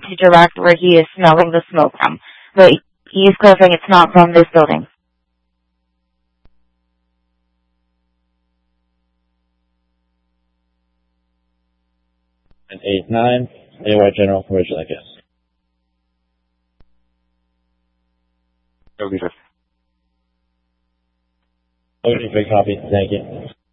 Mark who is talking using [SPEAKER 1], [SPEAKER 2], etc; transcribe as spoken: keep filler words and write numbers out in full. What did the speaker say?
[SPEAKER 1] to direct where he is smelling the smoke from. But he is clarifying it's not from this building.
[SPEAKER 2] And eight nine, A Y General, where's your guess?
[SPEAKER 3] Okay, sir.
[SPEAKER 2] Okay, big copy. Thank you.